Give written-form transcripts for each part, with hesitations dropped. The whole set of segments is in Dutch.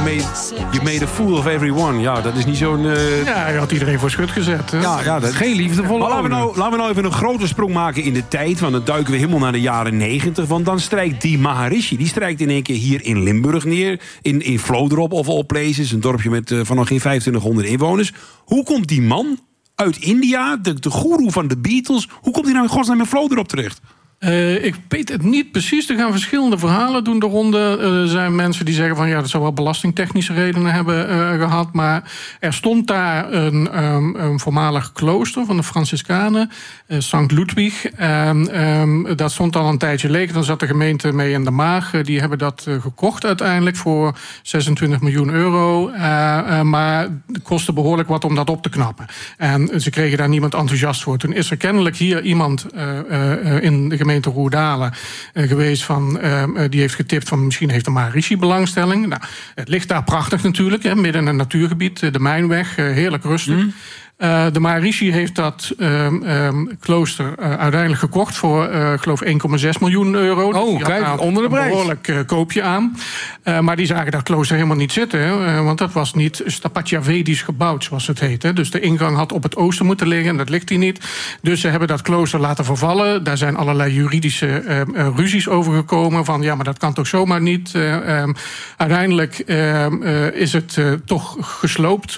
you made a fool of everyone. Ja, dat is niet zo'n... Ja, je had iedereen voor schut gezet. Hè? Ja, dat... Geen liefdevolle Maar laten we nou even een grote sprong maken in de tijd. Want dan duiken we helemaal naar de jaren 90. Want dan strijkt die Maharishi. Die strijkt in één keer hier in Limburg neer. In Vlodrop of all places. Een dorpje met van nog geen 2500 inwoners. Hoe komt die man uit India, de goeroe van de Beatles... hoe komt hij nou in godsnaam in Vlodrop terecht? Ik weet het niet precies. Er gaan verschillende verhalen doen de ronde. Er zijn mensen die zeggen van ja, dat zou wel belastingtechnische redenen hebben gehad. Maar er stond daar een voormalig klooster van de Franciscanen, Sankt Ludwig. Dat stond al een tijdje leeg. Dan zat de gemeente mee in de maag. Die hebben dat gekocht uiteindelijk voor 26 miljoen euro. Maar het kostte behoorlijk wat om dat op te knappen. En ze kregen daar niemand enthousiast voor. Toen is er kennelijk hier iemand in de gemeente Roerdalen geweest van die heeft getipt van misschien heeft de Maharishi belangstelling. Nou, het ligt daar prachtig natuurlijk, hè, midden in een natuurgebied, de Mijnweg, heerlijk rustig. De Maharishi heeft dat klooster uiteindelijk gekocht voor, ik geloof, 1,6 miljoen euro. Oh, dus kijk, onder de prijs. Een behoorlijk koopje aan. Maar die zagen dat klooster helemaal niet zitten. Want dat was niet Stapatjavedisch gebouwd, zoals het heet. Hè. Dus de ingang had op het oosten moeten liggen en dat ligt hier niet. Dus ze hebben dat klooster laten vervallen. Daar zijn allerlei juridische ruzies over gekomen. Van ja, maar dat kan toch zomaar niet. Uiteindelijk is het toch gesloopt.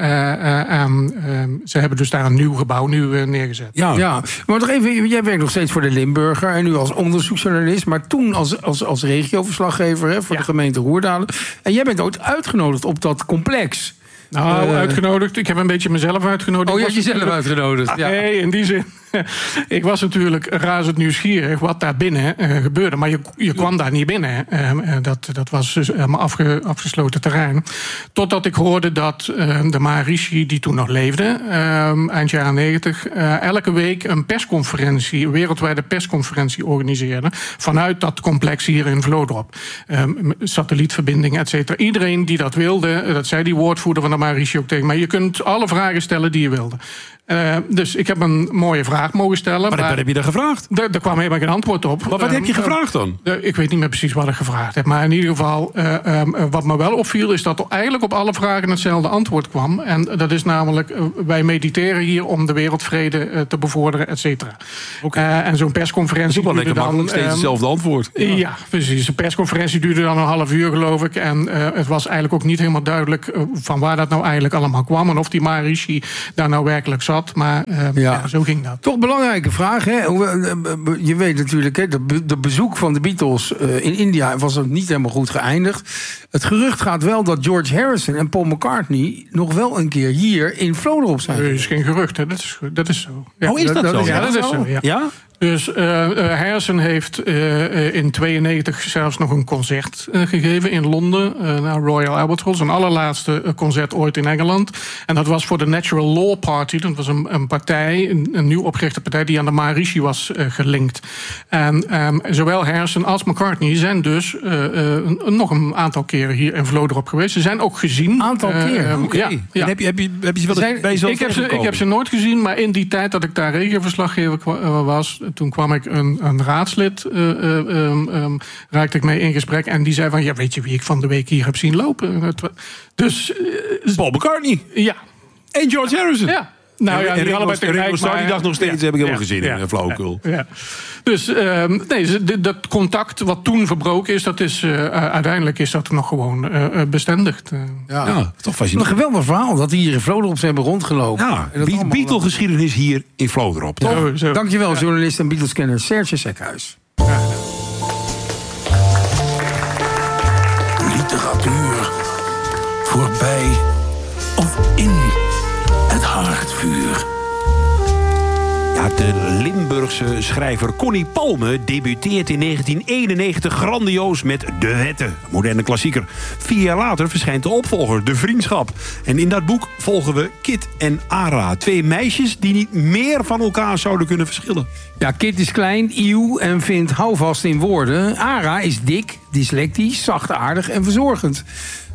Ze hebben dus daar een nieuw gebouw neergezet. Ja, maar toch even, jij werkt nog steeds voor de Limburger en nu als onderzoeksjournalist, maar toen als regioverslaggever voor de gemeente Roerdalen. En jij bent ooit uitgenodigd op dat complex. Nou, uitgenodigd. Ik heb een beetje mezelf uitgenodigd. Oh, je hebt jezelf uitgenodigd. Ja. Nee, in die zin. Ik was natuurlijk razend nieuwsgierig wat daar binnen gebeurde. Maar je kwam daar niet binnen. Dat was dus helemaal afgesloten terrein. Totdat ik hoorde dat de Maharishi, die toen nog leefde, eind jaren 90, elke week een persconferentie, een wereldwijde persconferentie organiseerde. Vanuit dat complex hier in Vlodrop. Satellietverbindingen, et cetera. Iedereen die dat wilde, dat zei die woordvoerder van de Maharishi ook tegen mij. Je kunt alle vragen stellen die je wilde. Dus ik heb een mooie vraag mogen stellen. Maar wat heb je daar gevraagd? Daar kwam helemaal geen antwoord op. Maar wat heb je gevraagd dan? Ik weet niet meer precies wat ik gevraagd heb. Maar in ieder geval, wat me wel opviel, is dat er eigenlijk op alle vragen hetzelfde antwoord kwam. En dat is namelijk, wij mediteren hier om de wereldvrede te bevorderen, et cetera. Okay. En zo'n persconferentie duurde dan steeds hetzelfde antwoord. Ja, precies. Een persconferentie duurde dan een half uur, geloof ik. En het was eigenlijk ook niet helemaal duidelijk van waar dat nou eigenlijk allemaal kwam. En of die Maharishi daar nou werkelijk zat. Maar zo ging dat. Toch belangrijke vraag. Hè? Je weet natuurlijk, hè, de bezoek van de Beatles in India was ook niet helemaal goed geëindigd. Het gerucht gaat wel dat George Harrison en Paul McCartney nog wel een keer hier in Vlodrop zijn. Dat is geen gerucht, hè? Dat is zo. Ja, is dat zo? Ja, dat is zo. Ja? Dus Harrison heeft in 92 zelfs nog een concert gegeven in Londen. Naar Royal Albert Hall. Zijn allerlaatste concert ooit in Engeland. En dat was voor de Natural Law Party. Dat was een partij, een nieuw opgerichte partij die aan de Maharishi was gelinkt. En zowel Harrison als McCartney zijn dus nog een aantal keren hier in Vlodrop geweest. Ze zijn ook gezien. Een aantal keren? Okay. Ja. Heb je ze wel bij jezelf ik heb ze nooit gezien, maar in die tijd dat ik daar regioverslaggever was, toen kwam ik een raadslid, raakte ik mee in gesprek. En die zei van, ja, weet je wie ik van de week hier heb zien lopen? Dus Paul McCartney. Ja. En George Harrison. Ja. Nou ja, die allebei tegelijk. Die dag nog steeds heb ik helemaal gezien in flauwekul. Ja. Dus dat contact wat toen verbroken is, dat is uiteindelijk is dat nog gewoon bestendigd. Ja, toch fascinerend. Een geweldig verhaal dat die hier in Vlodrop hebben rondgelopen. Ja, Beatle-geschiedenis hier in Vlodrop. Zo. Dankjewel, journalist en Beatles-kenner Serge Sekhuis. Literatuur voorbij of in het haardvuur. Ja, de Limburgse schrijver Connie Palme debuteert in 1991 grandioos met De Wetten, moderne klassieker. 4 jaar later verschijnt de opvolger, De Vriendschap. En in dat boek volgen we Kit en Ara, 2 meisjes die niet meer van elkaar zouden kunnen verschillen. Ja, Kit is klein, ieuw en vindt houvast in woorden. Ara is dik, dyslectisch, zachtaardig en verzorgend.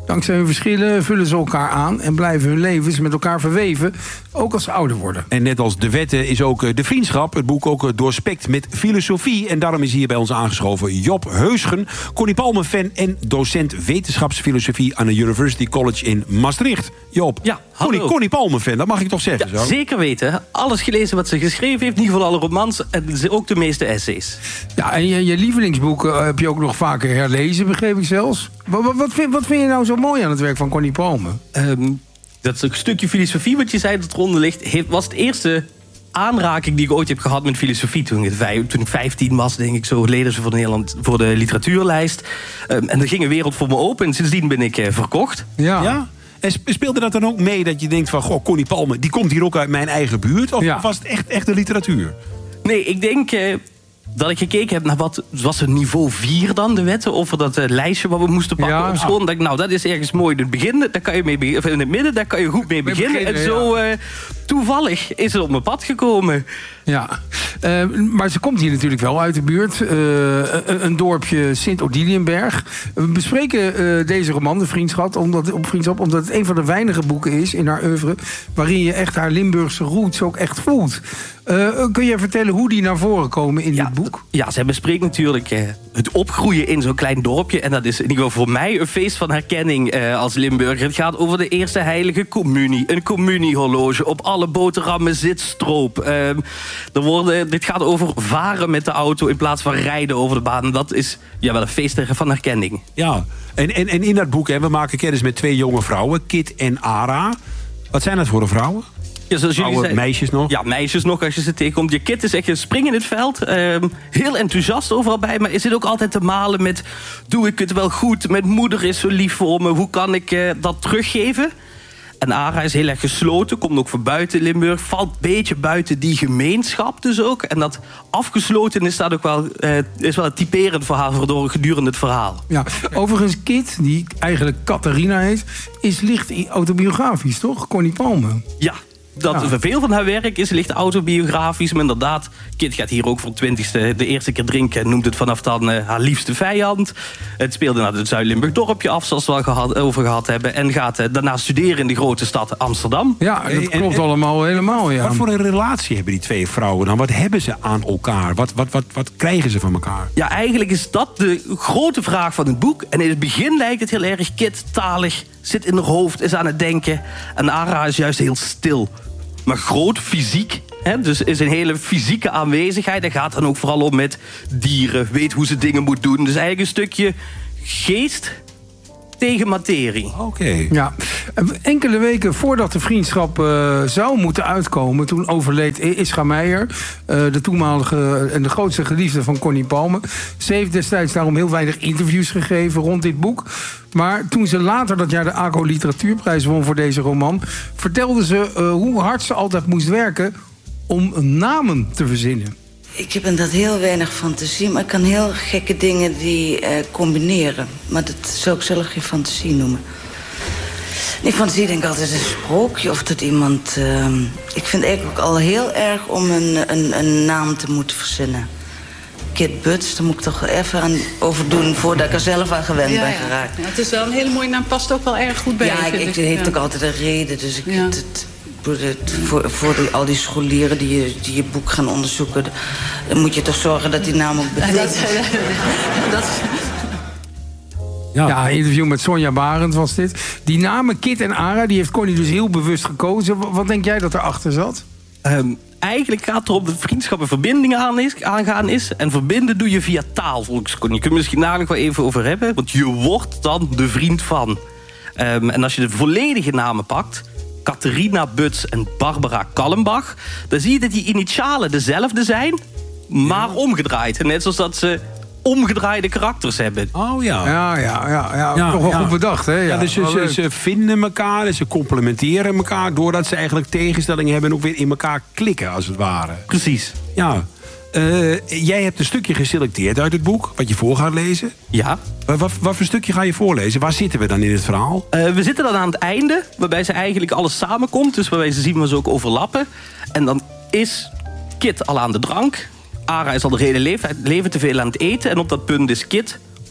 Dankzij hun verschillen vullen ze elkaar aan en blijven hun levens met elkaar verweven, ook als ze ouder worden. En net als de wetten is ook de vriendschap, het boek ook doorspekt met filosofie. En daarom is hier bij ons aangeschoven Job Heusgen, Connie Palme-fan en docent wetenschapsfilosofie aan de University College in Maastricht. Job, ja, hallo. Connie Palme-fan, dat mag ik toch zeggen? Ja, zo? zeker weten. Alles gelezen wat ze geschreven heeft, in ieder geval alle romans en ook de meeste essays. Ja, en je lievelingsboeken heb je ook nog vaker herlezen, begreep ik zelfs. Wat vind je nou zo mooi aan het werk van Connie Palme? Dat stukje filosofie wat je zei dat eronder ligt, was het eerste aanraking die ik ooit heb gehad met filosofie. Toen ik 15 was, denk ik, zo leden ze voor Nederland voor de literatuurlijst. En er ging een wereld voor me open en sindsdien ben ik verkocht. Ja? En speelde dat dan ook mee dat je denkt van, goh, Connie Palme, die komt hier ook uit mijn eigen buurt? Of was het echt de literatuur? Nee, ik denk dat ik gekeken heb naar wat was het niveau 4 dan, de wetten, over dat lijstje wat we moesten pakken op school. En dacht ik, dat is ergens mooi in het begin, daar kan je mee beginnen, in het midden, daar kan je goed mee beginnen. En zo toevallig is het op mijn pad gekomen. Ja, maar ze komt hier natuurlijk wel uit de buurt. Een dorpje Sint-Odiliënberg. We bespreken deze roman, De Vriendschap, omdat het een van de weinige boeken is in haar oeuvre waarin je echt haar Limburgse roots ook echt voelt. Kun je vertellen hoe die naar voren komen in dit boek? Ja, zij bespreekt natuurlijk het opgroeien in zo'n klein dorpje. En dat is in ieder geval voor mij een feest van herkenning als Limburger. Het gaat over de eerste heilige communie. Een communiehorloge. Op alle boterhammen zit stroop. Dit gaat over varen met de auto in plaats van rijden over de baan. Dat is wel een feest van herkenning. Ja, en in dat boek, we maken kennis met 2 jonge vrouwen, Kit en Ara. Wat zijn dat voor de vrouwen? Ja, zoals jullie zeiden, meisjes nog? Ja, meisjes nog als je ze tegenkomt. Je Kit is echt een spring in het veld. Heel enthousiast overal bij. Maar is het ook altijd te malen met, doe ik het wel goed? Mijn moeder is zo lief voor me. Hoe kan ik dat teruggeven? En Ara is heel erg gesloten, komt ook van buiten Limburg. Valt een beetje buiten die gemeenschap dus ook. En dat afgesloten is dat ook wel, het typerend voor haar gedurende het verhaal. Ja, overigens Kit, die eigenlijk Catharina heet, is licht autobiografisch, toch? Connie Palme. Ja. Veel van haar werk is licht autobiografisch. Maar inderdaad, Kit gaat hier ook voor het 20e de eerste keer drinken. En noemt het vanaf dan haar liefste vijand. Het speelde naar het Zuid-Limburg dorpje af, zoals we al over gehad hebben. En gaat daarna studeren in de grote stad Amsterdam. Ja, dat klopt allemaal helemaal. Ja. Wat voor een relatie hebben die 2 vrouwen dan? Wat hebben ze aan elkaar? Wat krijgen ze van elkaar? Ja, eigenlijk is dat de grote vraag van het boek. En in het begin lijkt het heel erg Kit talig, zit in haar hoofd, is aan het denken. En Ara is juist heel stil. Maar groot, fysiek. Dus is een hele fysieke aanwezigheid. Dat gaat dan ook vooral om met dieren. Weet hoe ze dingen moet doen. Dus eigenlijk een stukje geest tegen materie. Oké. Ja. Enkele weken voordat De Vriendschap zou moeten uitkomen, toen overleed Ischa Meijer, de toenmalige en de grootste geliefde van Connie Palme. Ze heeft destijds daarom heel weinig interviews gegeven rond dit boek. Maar toen ze later dat jaar de ACO Literatuurprijs won voor deze roman, vertelde ze hoe hard ze altijd moest werken om namen te verzinnen. Ik heb inderdaad heel weinig fantasie, maar ik kan heel gekke dingen die combineren. Maar dat zou ik zelf geen fantasie noemen. Nee, fantasie denk ik altijd een sprookje of dat iemand... ik vind eigenlijk ook al heel erg om een naam te moeten verzinnen. Kit Butts, daar moet ik toch even aan over doen voordat ik er zelf aan gewend ben geraakt. Ja, het is wel een hele mooie naam, past ook wel erg goed bij. Ja, het heeft ook altijd een reden, dus ik... Ja. Voor al die scholieren die je boek gaan onderzoeken, dan moet je toch zorgen dat die naam ook betekent. Ja, een interview met Sonja Barend was dit. Die namen Kit en Ara, die heeft Connie dus heel bewust gekozen. Wat denk jij dat erachter zat? Eigenlijk gaat het erom dat vriendschap een verbinding aangaan is. En verbinden doe je via taal, volgens Connie. Kun je misschien daar nog wel even over hebben. Want je wordt dan de vriend van. En als je de volledige namen pakt, Catharina Butts en Barbara Kallenbach, dan zie je dat die initialen dezelfde zijn, maar omgedraaid. En net zoals dat ze omgedraaide karakters hebben. Oh ja. Ja, toch wel goed bedacht, hè? Ja, dus ze vinden elkaar en ze complementeren elkaar doordat ze eigenlijk tegenstellingen hebben en ook weer in elkaar klikken, als het ware. Precies. Ja. Jij hebt een stukje geselecteerd uit het boek, wat je voor gaat lezen. Ja. Wat voor stukje ga je voorlezen? Waar zitten we dan in het verhaal? We zitten dan aan het einde, waarbij ze eigenlijk alles samenkomt. Dus waarbij ze zien waar ze ook overlappen. En dan is Kit al aan de drank. Ara is al de hele leven te veel aan het eten. En op dat punt is Kit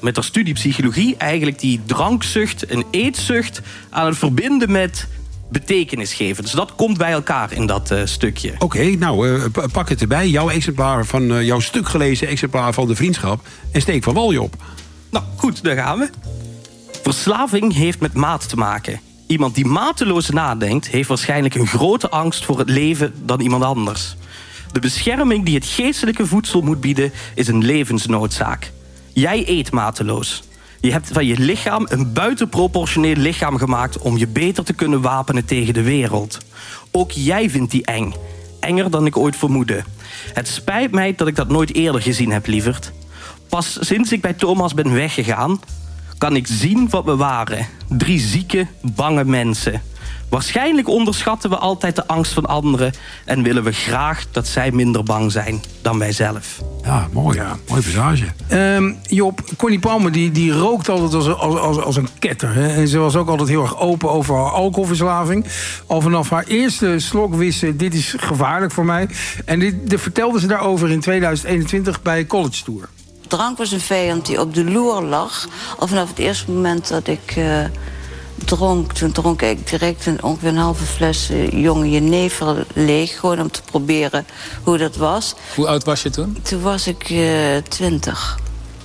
met haar studie psychologie eigenlijk die drankzucht en eetzucht aan het verbinden met betekenis geven. Dus dat komt bij elkaar in dat stukje. Oké, nou, pak het erbij. Jouw exemplaar van jouw stuk gelezen exemplaar van de vriendschap. En steek van wal je op. Nou, goed, daar gaan we. Verslaving heeft met maat te maken. Iemand die mateloos nadenkt, heeft waarschijnlijk een grote angst voor het leven dan iemand anders. De bescherming die het geestelijke voedsel moet bieden, is een levensnoodzaak. Jij eet mateloos. Je hebt van je lichaam een buitenproportioneel lichaam gemaakt om je beter te kunnen wapenen tegen de wereld. Ook jij vindt die eng. Enger dan ik ooit vermoedde. Het spijt mij dat ik dat nooit eerder gezien heb, lieverd. Pas sinds ik bij Thomas ben weggegaan, kan ik zien wat we waren. 3 zieke, bange mensen. Waarschijnlijk onderschatten we altijd de angst van anderen en willen we graag dat zij minder bang zijn dan wij zelf. Ja, mooi. Ja. Mooi passage. Job, Connie Palmer die rookt altijd als een ketter. Hè? En ze was ook altijd heel erg open over haar alcoholverslaving. Al vanaf haar eerste slok wist ze, dit is gevaarlijk voor mij. En dit vertelde ze daarover in 2021 bij College Tour. Drank was een vijand die op de loer lag. Al vanaf het eerste moment dat ik dronk. Toen dronk ik direct ongeveer een halve fles jonge jenever leeg. Gewoon om te proberen hoe dat was. Hoe oud was je toen? Toen was ik 20.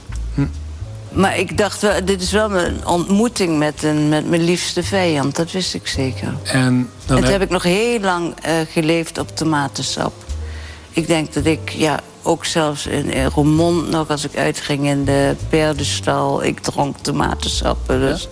Maar ik dacht, dit is wel mijn ontmoeting met mijn liefste vijand. Dat wist ik zeker. En toen heb ik nog heel lang geleefd op tomatensap. Ik denk dat ik, ook zelfs in Roermond nog, als ik uitging in de paardenstal, ik dronk tomatensappen. Dus.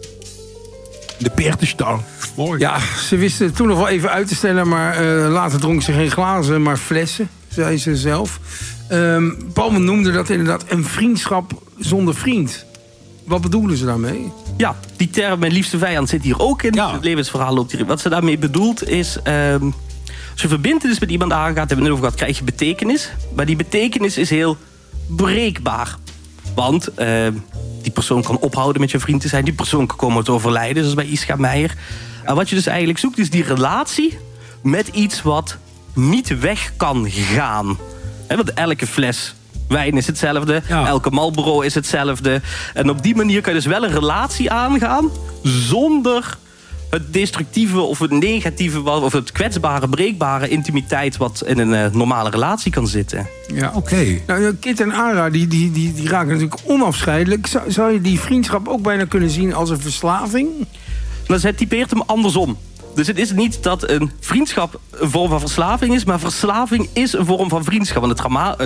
De paardenstal. Mooi. Ja, ze wisten toen nog wel even uit te stellen, maar later dronk ze geen glazen, maar flessen, zei ze zelf. Palmer noemde dat inderdaad een vriendschap zonder vriend. Wat bedoelen ze daarmee? Ja, die term mijn liefste vijand zit hier ook in. Ja. Het levensverhaal loopt hierin. Wat ze daarmee bedoelt is, als je verbintenis met iemand aangaat, hebben we het over gehad, krijg je betekenis. Maar die betekenis is heel breekbaar. Want die persoon kan ophouden met je vriend te zijn. Die persoon kan komen te overlijden, zoals bij Ischa Meijer. En wat je dus eigenlijk zoekt, is die relatie met iets wat niet weg kan gaan. Want elke fles wijn is hetzelfde. Ja. Elke Marlboro is hetzelfde. En op die manier kan je dus wel een relatie aangaan zonder het destructieve of het negatieve of het kwetsbare, breekbare intimiteit wat in een normale relatie kan zitten. Ja, oké. Nou, Kit en Ara die raken natuurlijk onafscheidelijk. Zou je die vriendschap ook bijna kunnen zien als een verslaving? Nou, zij typeert hem andersom. Dus het is niet dat een vriendschap een vorm van verslaving is, maar verslaving is een vorm van vriendschap. Want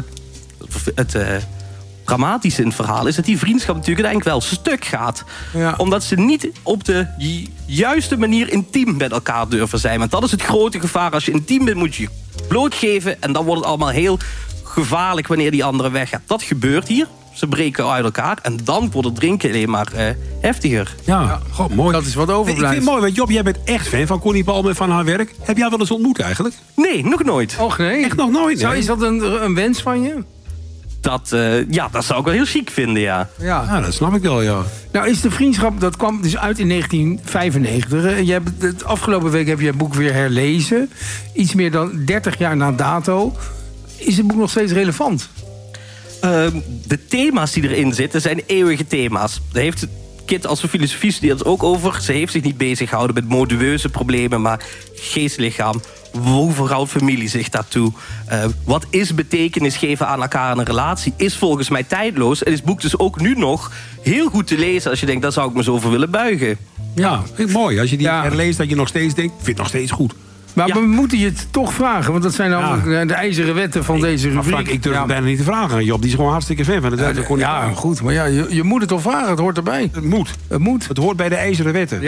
het dramatische in het verhaal is dat die vriendschap natuurlijk uiteindelijk wel stuk gaat. Ja. Omdat ze niet op de juiste manier intiem met elkaar durven zijn. Want dat is het grote gevaar. Als je intiem bent, moet je je blootgeven. En dan wordt het allemaal heel gevaarlijk wanneer die andere weggaat. Dat gebeurt hier. Ze breken uit elkaar. En dan wordt het drinken alleen maar heftiger. Ja, God, mooi. Dat is wat overblijft. Ik vind het mooi, want Job, jij bent echt fan van Connie Palmer en van haar werk. Heb jij wel eens ontmoet eigenlijk? Nee, nog nooit. Och nee? Echt nog nooit? Nee. Is dat een wens van je? Dat zou ik wel heel chic vinden, ja. Ja, dat snap ik wel, ja. Nou, is de vriendschap, dat kwam dus uit in 1995. De afgelopen week heb je het boek weer herlezen. Iets meer dan 30 jaar na dato. Is het boek nog steeds relevant? De thema's die erin zitten zijn eeuwige thema's. Daar heeft Kit als een filosofie studeert ook over. Ze heeft zich niet bezig gehouden met modueuze problemen, maar geest-lichaam. Hoe verhoudt familie zich daartoe? Wat is betekenis geven aan elkaar in een relatie? Is volgens mij tijdloos. En is het boek dus ook nu nog heel goed te lezen als je denkt, daar zou ik me zo over willen buigen. Ja, vind ik mooi. Als je die herleest, dat je nog steeds denkt, vind het nog steeds goed. Maar we moeten je het toch vragen, want dat zijn namelijk de ijzeren wetten van deze rubriek. Frank, ik durf het bijna niet te vragen. Job, die is gewoon hartstikke fan van het. Goed, maar je moet het toch vragen, het hoort erbij. Het moet. Het hoort bij de ijzeren wetten.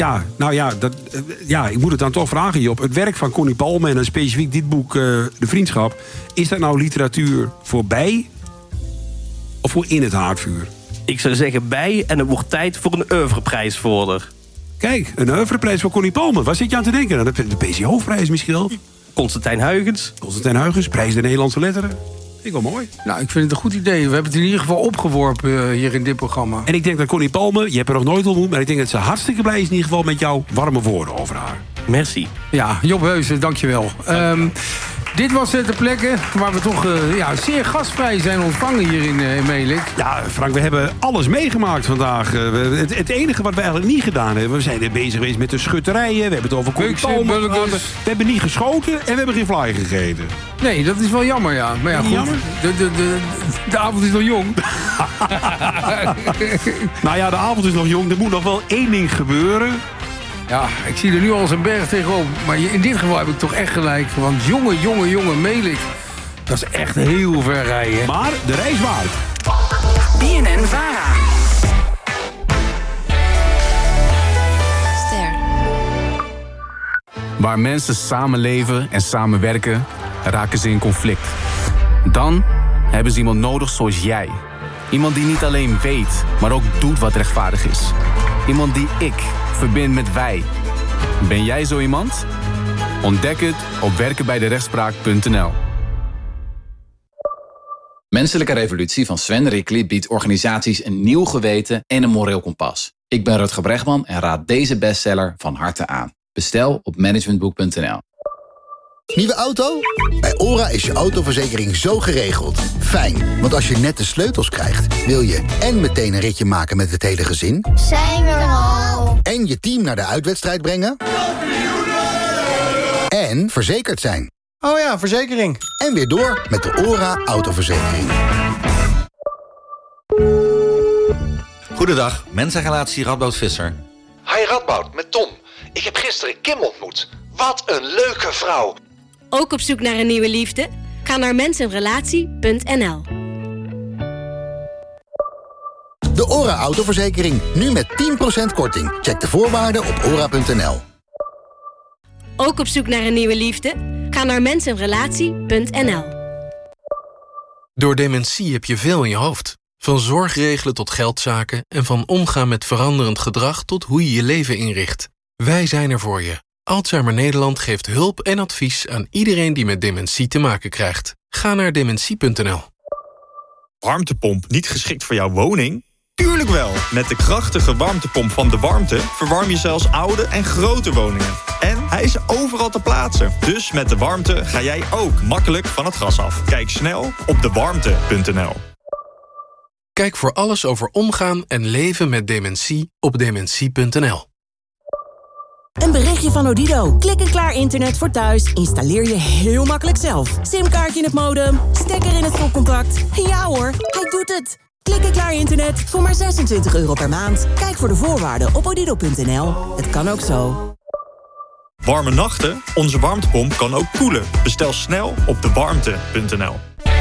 Ja, ik moet het dan toch vragen, Job. Het werk van Connie Palmer en dan specifiek dit boek, De Vriendschap. Is dat nou literatuur voorbij of voor in het haardvuur? Ik zou zeggen bij en het wordt tijd voor een oeuvreprijs voor haar. Kijk, een oeuvreprijs voor Connie Palmer. Waar zit je aan te denken? De PC Hoofdprijs misschien wel? Constantijn Huygens, prijs de Nederlandse letteren. Vind ik wel mooi. Nou, ik vind het een goed idee. We hebben het in ieder geval opgeworpen hier in dit programma. En ik denk dat Connie Palmer, je hebt haar nog nooit ontmoet, maar ik denk dat ze hartstikke blij is in ieder geval met jouw warme woorden over haar. Merci. Ja, Job Heusen, dankjewel. Dit was de plekken waar we toch zeer gastvrij zijn ontvangen hier in Melick. Ja, Frank, we hebben alles meegemaakt vandaag. Het enige wat we eigenlijk niet gedaan hebben... we zijn er bezig geweest met de schutterijen. We hebben het over koolmolen gehad. We hebben niet geschoten en we hebben geen fly gegeten. Nee, dat is wel jammer, ja. Maar ja, goed, jammer? de avond is nog jong. Nou ja, de avond is nog jong. Er moet nog wel één ding gebeuren. Ja, ik zie er nu al eens een berg tegenop. Maar in dit geval heb ik toch echt gelijk. Want jonge Melick, dat is echt heel ver rijden. Maar de reis waard. BNN-VARA. Ster. Waar mensen samenleven en samenwerken, raken ze in conflict. Dan hebben ze iemand nodig zoals jij. Iemand die niet alleen weet, maar ook doet wat rechtvaardig is. Iemand die ik verbind met wij. Ben jij zo iemand? Ontdek het op werkenbijderechtspraak.nl. Menselijke Revolutie van Sven Rickli biedt organisaties een nieuw geweten en een moreel kompas. Ik ben Rutger Bregman en raad deze bestseller van harte aan. Bestel op managementboek.nl. Nieuwe auto? Bij ORA is je autoverzekering zo geregeld. Fijn, want als je net de sleutels krijgt... wil je en meteen een ritje maken met het hele gezin... Zijn we er al? En je team naar de uitwedstrijd brengen... En verzekerd zijn. Oh ja, verzekering. En weer door met de ORA autoverzekering. Goedendag, mensenrelatie Radboud Visser. Hi Radboud, met Tom. Ik heb gisteren Kim ontmoet. Wat een leuke vrouw. Ook op zoek naar een nieuwe liefde? Ga naar mensenrelatie.nl. De ORA autoverzekering, nu met 10% korting. Check de voorwaarden op ora.nl. Ook op zoek naar een nieuwe liefde? Ga naar mensenrelatie.nl. Door dementie heb je veel in je hoofd. Van zorgregelen tot geldzaken en van omgaan met veranderend gedrag tot hoe je je leven inricht. Wij zijn er voor je. Alzheimer Nederland geeft hulp en advies aan iedereen die met dementie te maken krijgt. Ga naar dementie.nl. Warmtepomp niet geschikt voor jouw woning? Tuurlijk wel! Met de krachtige warmtepomp van De Warmte verwarm je zelfs oude en grote woningen. En hij is overal te plaatsen. Dus met De Warmte ga jij ook makkelijk van het gas af. Kijk snel op dewarmte.nl. Kijk voor alles over omgaan en leven met dementie op dementie.nl. Een berichtje van Odido. Klik en klaar internet voor thuis. Installeer je heel makkelijk zelf. Simkaartje in het modem, stekker in het stopcontact. Ja hoor, hij doet het. Klik en klaar internet voor maar €26 per maand. Kijk voor de voorwaarden op odido.nl. Het kan ook zo. Warme nachten? Onze warmtepomp kan ook koelen. Bestel snel op dewarmte.nl.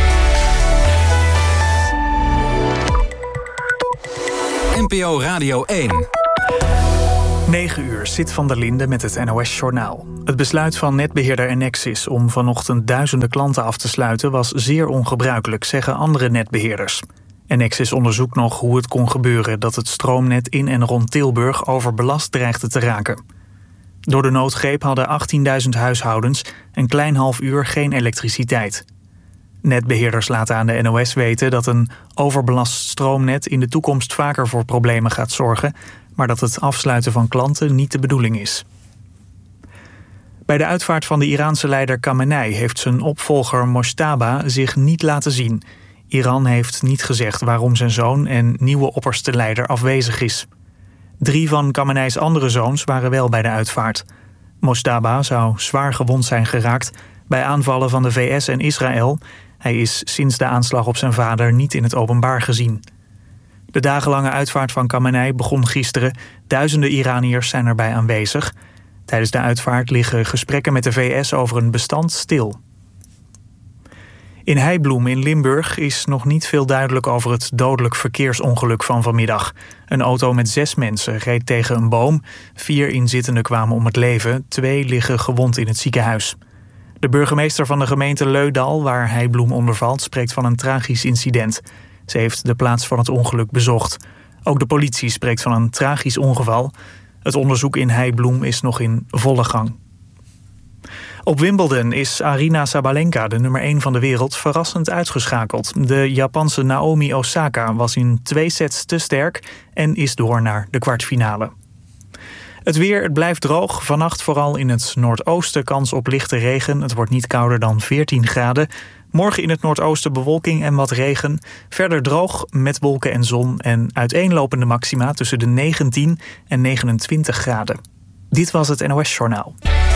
NPO Radio 1. 9 uur, Sid van der Linde met het NOS-journaal. Het besluit van netbeheerder Enexis om vanochtend duizenden klanten af te sluiten was zeer ongebruikelijk, zeggen andere netbeheerders. Enexis onderzoekt nog hoe het kon gebeuren dat het stroomnet in en rond Tilburg overbelast dreigde te raken. Door de noodgreep hadden 18.000 huishoudens een klein half uur geen elektriciteit. Netbeheerders laten aan de NOS weten dat een overbelast stroomnet in de toekomst vaker voor problemen gaat zorgen, maar dat het afsluiten van klanten niet de bedoeling is. Bij de uitvaart van de Iraanse leider Khamenei heeft zijn opvolger Mojtaba zich niet laten zien. Iran heeft niet gezegd waarom zijn zoon en nieuwe opperste leider afwezig is. 3 van Khamenei's andere zoons waren wel bij de uitvaart. Mojtaba zou zwaar gewond zijn geraakt bij aanvallen van de VS en Israël. Hij is sinds de aanslag op zijn vader niet in het openbaar gezien. De dagenlange uitvaart van Khamenei begon gisteren. Duizenden Iraniërs zijn erbij aanwezig. Tijdens de uitvaart liggen gesprekken met de VS over een bestand stil. In Heibloem in Limburg is nog niet veel duidelijk over het dodelijk verkeersongeluk van vanmiddag. Een auto met 6 mensen reed tegen een boom. 4 inzittenden kwamen om het leven. 2 liggen gewond in het ziekenhuis. De burgemeester van de gemeente Leudal, waar Heibloem onder valt, spreekt van een tragisch incident. Ze heeft de plaats van het ongeluk bezocht. Ook de politie spreekt van een tragisch ongeval. Het onderzoek in Heibloem is nog in volle gang. Op Wimbledon is Aryna Sabalenka, de nummer 1 van de wereld, verrassend uitgeschakeld. De Japanse Naomi Osaka was in 2 sets te sterk en is door naar de kwartfinale. Het weer, het blijft droog. Vannacht vooral in het noordoosten kans op lichte regen. Het wordt niet kouder dan 14 graden. Morgen in het noordoosten bewolking en wat regen. Verder droog met wolken en zon en uiteenlopende maxima tussen de 19 en 29 graden. Dit was het NOS Journaal.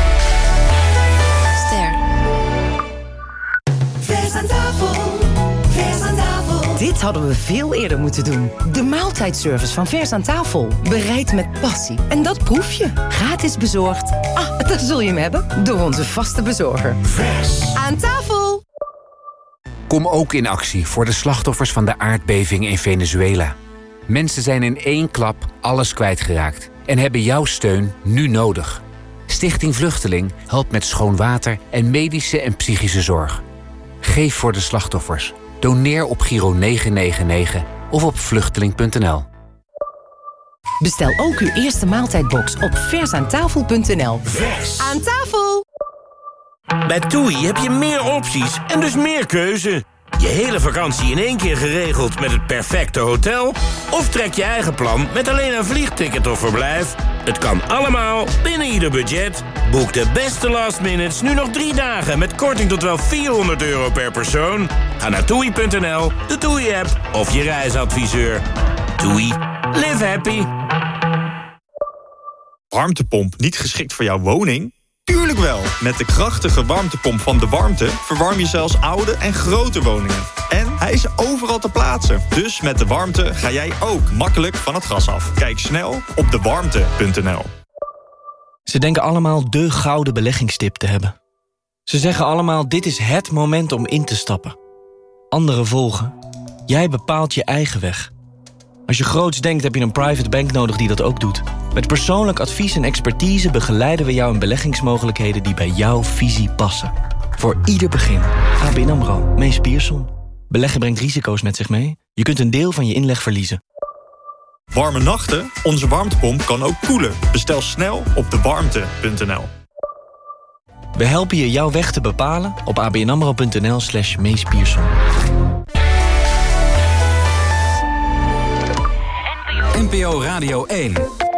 Vers aan tafel, vers aan tafel. Dit hadden we veel eerder moeten doen. De maaltijdservice van Vers aan tafel. Bereid met passie. En dat proef je. Gratis bezorgd. Daar zul je hem hebben. Door onze vaste bezorger. Vers aan tafel. Kom ook in actie voor de slachtoffers van de aardbeving in Venezuela. Mensen zijn in één klap alles kwijtgeraakt en hebben jouw steun nu nodig. Stichting Vluchteling helpt met schoon water en medische en psychische zorg. Geef voor de slachtoffers. Doneer op Giro 999 of op vluchteling.nl. Bestel ook uw eerste maaltijdbox op versaantafel.nl. Vers aan tafel! Bij TUI heb je meer opties en dus meer keuze. Je hele vakantie in één keer geregeld met het perfecte hotel? Of trek je eigen plan met alleen een vliegticket of verblijf? Het kan allemaal binnen ieder budget. Boek de beste last minutes nu nog 3 dagen met korting tot wel €400 per persoon. Ga naar TUI.nl, de TUI-app of je reisadviseur. TUI. Live happy. Warmtepomp niet geschikt voor jouw woning? Tuurlijk wel! Met de krachtige warmtepomp van De Warmte verwarm je zelfs oude en grote woningen. En hij is overal te plaatsen. Dus met De Warmte ga jij ook makkelijk van het gas af. Kijk snel op dewarmte.nl. Ze denken allemaal de gouden beleggingstip te hebben. Ze zeggen allemaal, dit is het moment om in te stappen. Anderen volgen. Jij bepaalt je eigen weg. Als je groots denkt, heb je een private bank nodig die dat ook doet. Met persoonlijk advies en expertise begeleiden we jou in beleggingsmogelijkheden die bij jouw visie passen. Voor ieder begin. ABN AMRO. Mees Pierson. Beleggen brengt risico's met zich mee. Je kunt een deel van je inleg verliezen. Warme nachten? Onze warmtepomp kan ook koelen. Bestel snel op dewarmte.nl. We helpen je jouw weg te bepalen op abnamro.nl/Mees Pierson. NPO Radio 1.